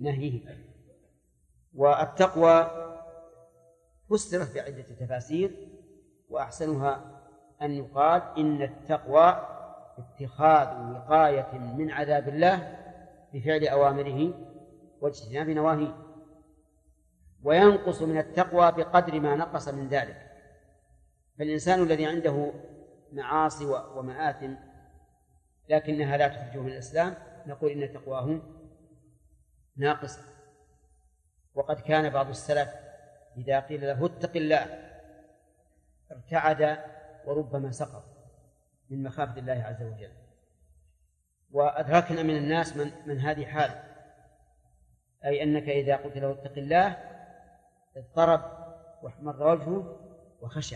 نهيه. والتقوى فسرت بعدة تفاسير، وأحسنها أن يقال إن التقوى اتخاذ وقاية من عذاب الله بفعل أوامره واجتناب نواهيه، وينقص من التقوى بقدر ما نقص من ذلك. فالإنسان الذي عنده معاصي ومآثم لكنها لا تخرجه من الإسلام نقول إن تقواه ناقصة. وقد كان بعض السلف إذا قيل له اتق الله ارتعد وربما سقط من مخافة الله عز وجل. وأدركنا من الناس من هذه حال، أي أنك إذا قلت له اتق الله اضطرب واحمر وجهه وخشع.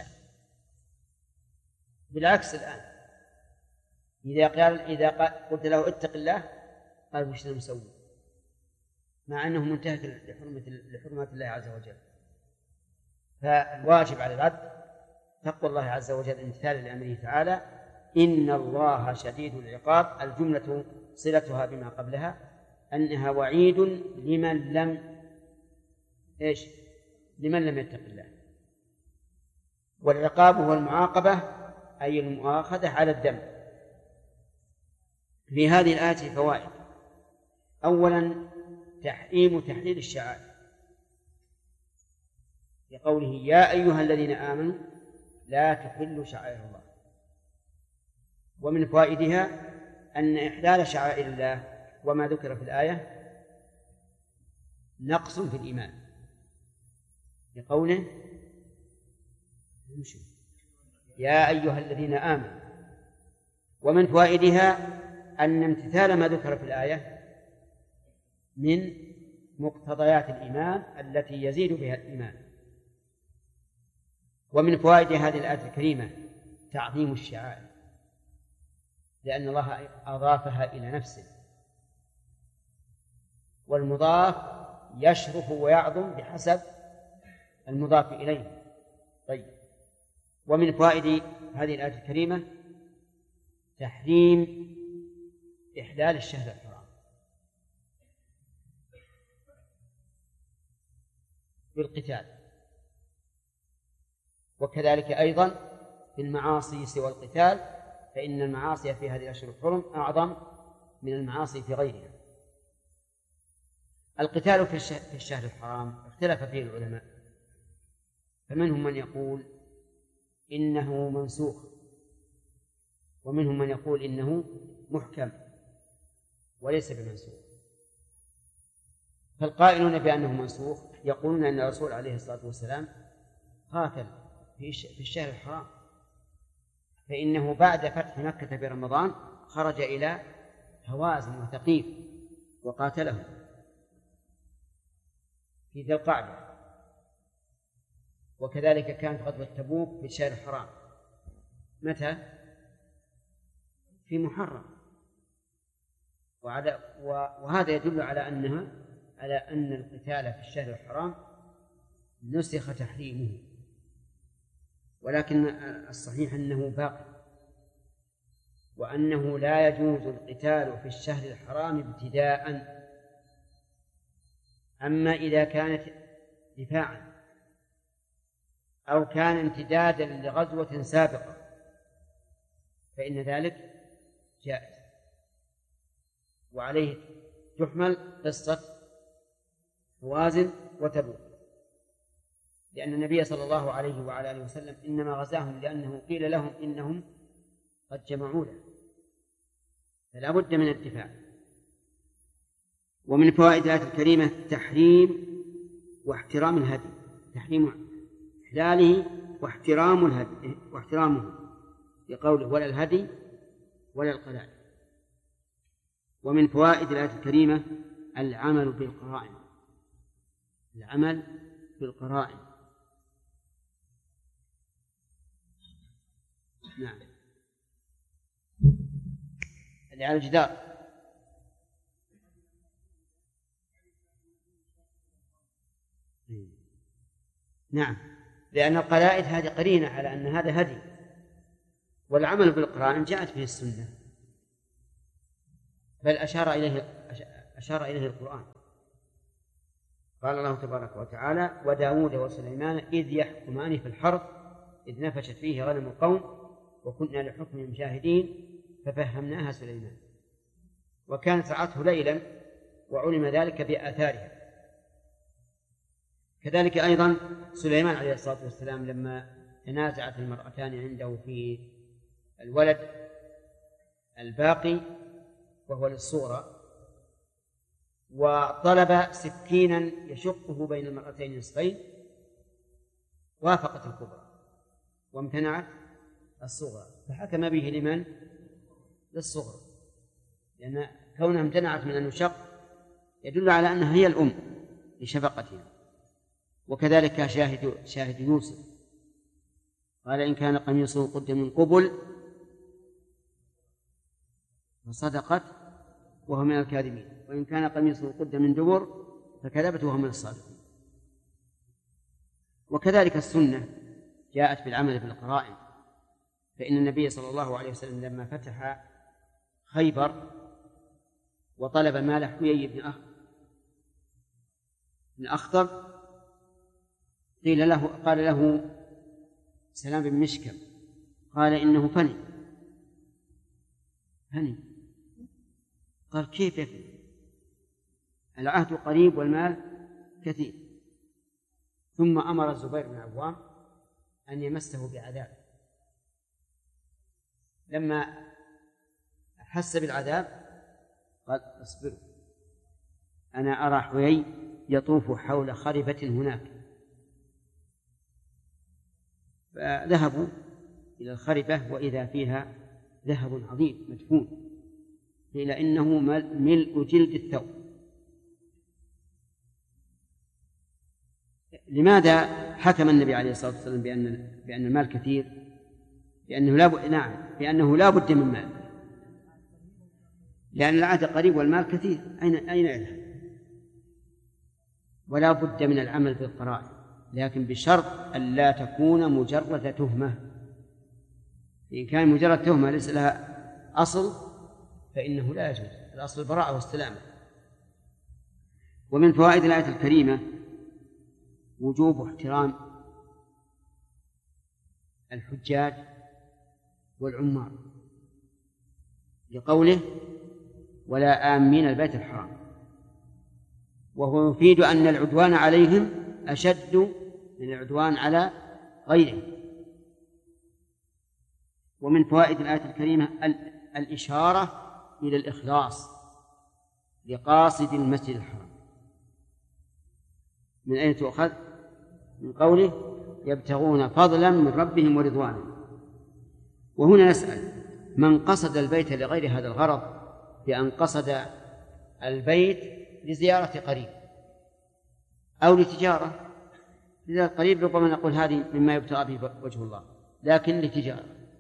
بالعكس الآن إذا قلت له اتق الله قال وش نسوي، مع أنه منتهك لحرمات الله عز وجل. فالواجب على العبد تقوى الله عز وجل امتثالا لأمره تعالى إن الله شديد العقاب. الجملة صلتها بما قبلها أنها وعيد لمن لم يتق الله. والعقاب هو المعاقبة أي المؤاخذة على الذنب. في هذه الآية فوائد. أولا تحليل الشعائر لقوله يا أيها الذين آمنوا لا تحلوا شعائر الله. ومن فوائدها أن إحلال شعائر الله وما ذكر في الآية نقص في الإيمان لقوله يا أيها الذين آمنوا. ومن فوائدها أن امتثال ما ذكر في الآية من مقتضيات الإيمان التي يزيد بها الإيمان. ومن فوائد هذه الآية الكريمة تعظيم الشعائر لأن الله أضافها إلى نفسه، والمضاف يشرف ويعظم بحسب المضاف إليه. طيب، ومن فوائد هذه الآية الكريمة تحريم إحلال الشهر الحرام بالقتال، وكذلك أيضا في المعاصي سوى القتال، فإن المعاصي في هذه الأشهر الحرم أعظم من المعاصي في غيرها. القتال في الشهر الحرام اختلف فيه العلماء، فمنهم من يقول إنه منسوخ، ومنهم من يقول إنه محكم وليس بمنسوخ. فالقائلون بأنه منسوخ يقولون أن الرسول عليه الصلاة والسلام قاتل في الشهر الحرام، فإنه بعد فتح مكة برمضان خرج إلى هوازن وثقيف وقاتلهم في ذي القعدة، وكذلك كانت غزوة تبوك في الشهر الحرام. متى؟ في محرم. وهذا يدل على أن القتال في الشهر الحرام نسخ تحريمه، ولكن الصحيح أنه باقي، وأنه لا يجوز القتال في الشهر الحرام ابتداء. أما إذا كانت دفاعا أو كان امتدادا لغزوة سابقة فإن ذلك جائز، وعليه تحمل قصة هوازن وتبوك، لأن النبي صلى الله عليه وعلى آله وسلم إنما غزاهم لأنه قيل لهم إنهم قد جمعوا له، فلا بد من الدفاع. ومن فوائد الآية الكريمة تحريم واحترام الهدي، تحريم إحلاله واحترام الهدي واحترامه لقوله ولا الهدي ولا القلائد. ومن فوائد الآية الكريمة العمل بالقرائن، العمل بالقرائن. نعم، اللي على الجدار. نعم، لأن القلائد هذه قرينة على أن هذا هدي، والعمل بالقرائن جاءت به السنة، بل أشار إليه القرآن. قال الله تبارك وتعالى: وداود وسليمان إذ يحكمان في الحرث إذ نفشت فيه غنم القوم وكنا لحكمهم شاهدين ففهمناها سليمان وكانت رعته ليلا وعلم ذلك بآثارها. كذلك أيضا سليمان عليه الصلاة والسلام لما تنازعت المرأتان عنده في الولد الباقي وهو للصغرى وطلب سكينا يشقه بين المرأتين نصفين، وافقت الكبرى وامتنعت الصغرى فحكم به لمن؟ للصغرى، لأن كونها امتنعت من أن يشق يدل على أنها هي الأم لشفقتها. وكذلك شاهد يوسف قال: إن كان قميصه قد من قبل فصدقت وهو من الكاذبين وإن كان قميصه قد من دبر فكذبت وهو من الصادقين. وكذلك السنة جاءت بالعمل بالقرائن، فإن النبي صلى الله عليه وسلم لما فتح خيبر وطلب مال حيي بن أخطب قال له سلام بن مشكم قال: إنه فني. قال: كيف يفني؟ العهد قريب والمال كثير. ثم أمر الزبير بن العوام أن يمسه بعذاب. لما أحس بالعذاب قال: اصبروا، أنا أرى حيي يطوف حول خربة هناك. فذهبوا إلى الخربة وإذا فيها ذهب عظيم مدفون، قيل إنه ملء جلد الثوب. لماذا حكم النبي عليه الصلاة والسلام بأن المال كثير؟ لأنه لا بد من مال، لأن العهد قريب والمال كثير، أين يذهب؟ ولا بد من العمل بالقرائن، لكن بشرط أن لا تكون مجرد تهمة. إن كان مجرد تهمة ليس لها أصل فإنه لا يجوز، الأصل البراءة والسلامة. ومن فوائد الآية الكريمة وجوب احترام الحجاج والعمار لقوله: ولا آمين البيت الحرام، وهو يفيد أن العدوان عليهم أشد من العدوان على غيرهم. ومن فوائد الآية الكريمة الإشارة إلى الإخلاص لقاصد المسجد الحرام. من أين تؤخذ؟ من قوله: يبتغون فضلا من ربهم ورضوانا. وهنا نسأل: من قصد البيت لغير هذا الغرض بأن قصد البيت لزيارة قريب أو لتجارة، لذا القريب ربما نقول هذه مما يبتغى به وجه الله، لكن لتجارة،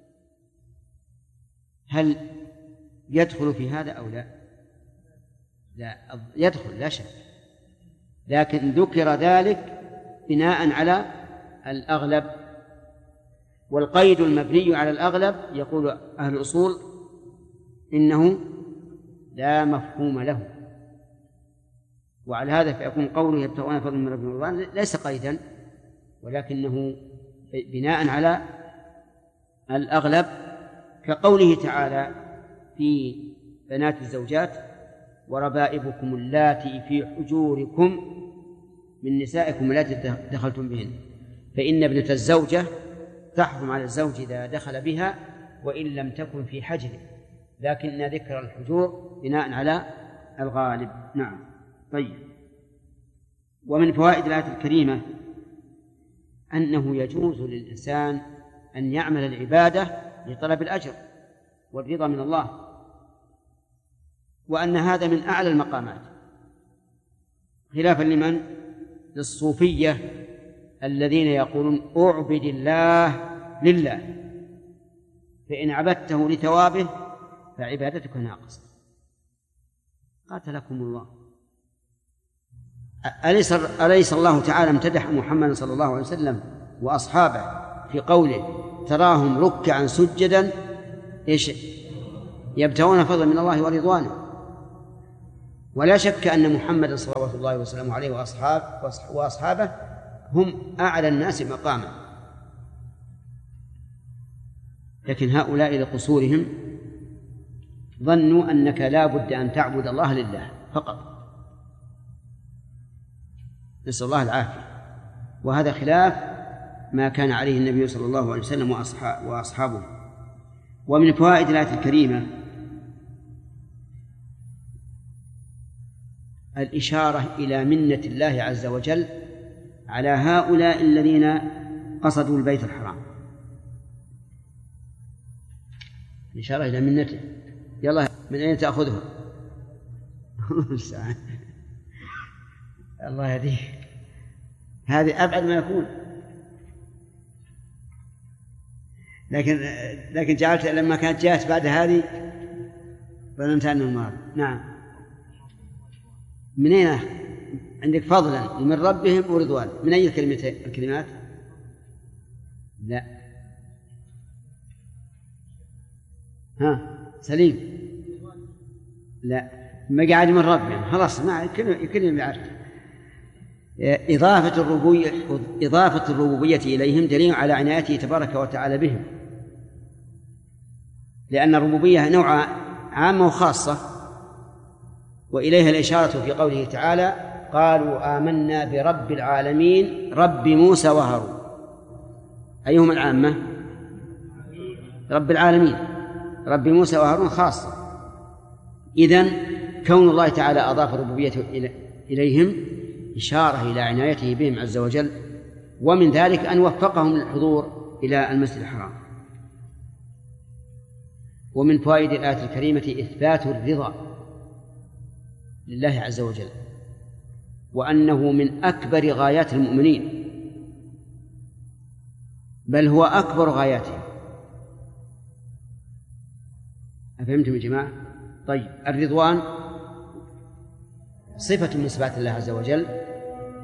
هل يدخل في هذا أو لا؟ لا يدخل لا شك، لكن ذكر ذلك بناء على الأغلب، والقيد المبني على الأغلب يقول أهل الأصول إنه لا مفهوم له، وعلى هذا فيكون قوله يبتغون فضلا من ربهم ورضوانا ليس قيدا، ولكنه بناء على الأغلب، كقوله تعالى في بنات الزوجات: وربائبكم اللاتي في حجوركم من نسائكم اللاتي دخلتم بهن، فإن ابنة الزوجة تحرم على الزوج إذا دخل بها وإن لم تكن في حجره، لكن ذكر الحجور بناء على الغالب. نعم. طيب. ومن فوائد الآية الكريمة أنه يجوز للإنسان أن يعمل العبادة لطلب الأجر والرضا من الله، وأن هذا من أعلى المقامات، خلافا لمن؟ للصوفية الذين يقولون أعبد الله لله، فإن عبدته لثوابه فعبادتك ناقصة. قاتلكم الله. أليس الله تعالى امتدح محمد صلى الله عليه وسلم وأصحابه في قوله: تراهم ركعا سجدا يبتغون فضلا من الله ورضوانه، ولا شك أن محمد صلوات الله وسلامه عليه وأصحابه هم أعلى الناس مقاما، لكن هؤلاء لقصورهم ظنوا أنك لا بد أن تعبد الله لله فقط، نسأل الله العافية. وهذا خلاف ما كان عليه النبي صلى الله عليه وسلم وأصحابه. ومن فوائد الآية الكريمة الإشارة إلى منة الله عز وجل على هؤلاء الذين قصدوا البيت الحرام، الإشارة إلى منته. يلا من أين تأخذها؟ الله يهديه، هذه أبعد ما يكون. لكن جعلت لما كانت جاءت بعد هذه ظننت أنه المراد. نعم، من أين عندك؟ فضلا ومن ربهم ورضوان. من أي الكلمات؟ لا، ها سليم، لا، ما قاعد من ربهم خلاص، ما يمكن يعرف. إضافة الربوبية إليهم دليل على عنايته تبارك وتعالى بهم، لأن الربوبية نوع عامة وخاصة، وإليها الإشارة في قوله تعالى قالوا آمنا برب العالمين رب موسى وهارون. أيهما العامة؟ رب العالمين، رب موسى وهارون خاصة. إذن كون الله تعالى أضاف ربوبيته إليهم إشارة إلى عنايته بهم عز وجل، ومن ذلك أن وفقهم للحضور إلى المسجد الحرام. ومن فوائد الآية الكريمة إثبات الرضا لله عز وجل، وأنه من أكبر غايات المؤمنين، بل هو أكبر غاياتهم. أفهمتم يا جماعة؟ طيب، الرضوان صفة من صفات الله عز وجل،